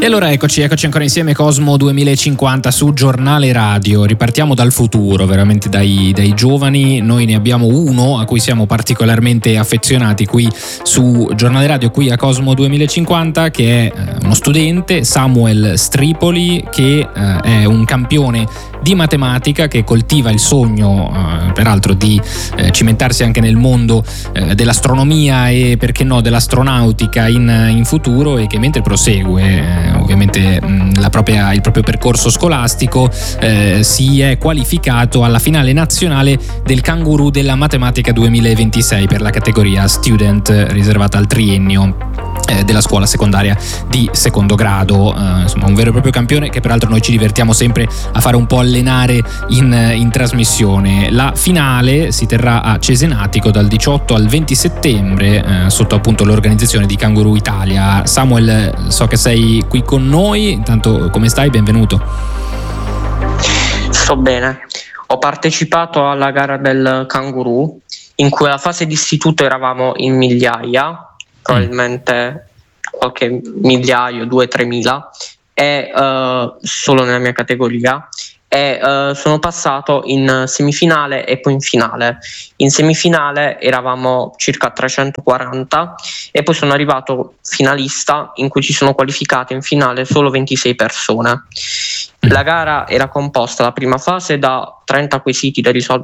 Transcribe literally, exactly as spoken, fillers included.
E allora eccoci, eccoci ancora insieme, Cosmo duemilacinquanta su Giornale Radio. Ripartiamo dal futuro, veramente dai, dai giovani. Noi ne abbiamo uno a cui siamo particolarmente affezionati qui su Giornale Radio, qui a Cosmo duemilacinquanta, che è uno studente, Samuel Stripoli, che eh, è un campione di matematica, che coltiva il sogno eh, peraltro di eh, cimentarsi anche nel mondo eh, dell'astronomia e perché no dell'astronautica in, in futuro, e che mentre prosegue eh, ovviamente mh, la propria, il proprio percorso scolastico eh, si è qualificato alla finale nazionale del Canguru della matematica duemilaventisei per la categoria student riservata al triennio eh, della scuola secondaria di secondo grado. Eh, insomma, un vero e proprio campione che peraltro noi ci divertiamo sempre a fare un po' allenare in, in trasmissione. La finale si terrà a Cesenatico dal diciotto al venti settembre eh, sotto appunto l'organizzazione di Canguru Italia. Samuel, so che sei qui con noi, intanto come stai? Benvenuto. Sto bene, ho partecipato alla gara del Canguru in cui alla fase di istituto eravamo in migliaia, probabilmente qualche migliaio, due tre mila, e uh, solo nella mia categoria, e uh, sono passato in semifinale e poi in finale. In semifinale eravamo circa trecentoquaranta e poi sono arrivato finalista, in cui ci sono qualificate in finale solo ventisei persone. La gara era composta, la prima fase, da trenta quesiti da risolvere